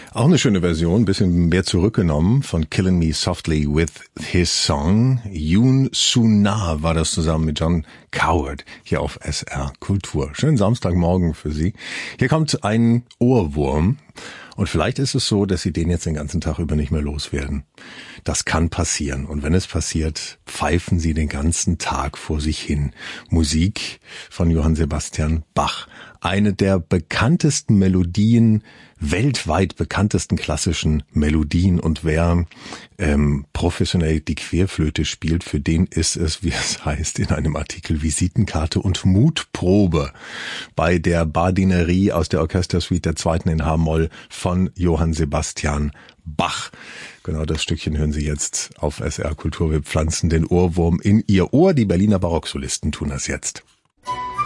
Auch eine schöne Version, ein bisschen mehr zurückgenommen von Killing Me Softly with His Song. Yoon Soo-na war das zusammen mit John Coward hier auf SR Kultur. Schönen Samstagmorgen für Sie. Hier kommt ein Ohrwurm. Und vielleicht ist es so, dass Sie den jetzt den ganzen Tag über nicht mehr loswerden. Das kann passieren. Und wenn es passiert, pfeifen Sie den ganzen Tag vor sich hin. Musik von Johann Sebastian Bach. Eine der bekanntesten Melodien, weltweit bekanntesten klassischen Melodien. Und wer professionell die Querflöte spielt, für den ist es, wie es heißt in einem Artikel, Visitenkarte und Mutprobe bei der Bardinerie aus der Orchestersuite der 2. in H-Moll von Johann Sebastian Bach. Genau das Stückchen hören Sie jetzt auf SR Kultur. Wir pflanzen den Ohrwurm in Ihr Ohr. Die Berliner Barocksolisten tun das jetzt.